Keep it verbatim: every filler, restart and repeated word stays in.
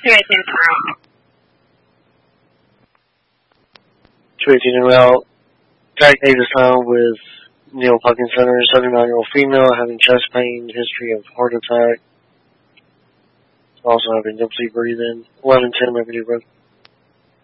two eighteen through. two eighteen well, fact date is found with Neil Puckett Center, seventy-nine-year-old female having chest pain, history of heart attack, also having difficulty breathing. eleven ten, maybe, brother.